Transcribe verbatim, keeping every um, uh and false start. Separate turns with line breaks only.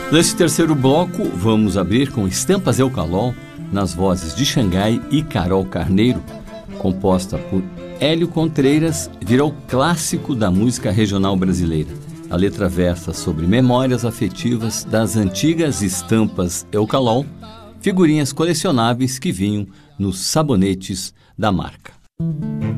Nesse terceiro bloco, vamos abrir com Estampas Eucalol, nas vozes de Xangai e Carol Carneiro, composta por Hélio Contreiras, virou clássico da música regional brasileira. A letra versa sobre memórias afetivas das antigas estampas Eucalol, figurinhas colecionáveis que vinham nos sabonetes da marca.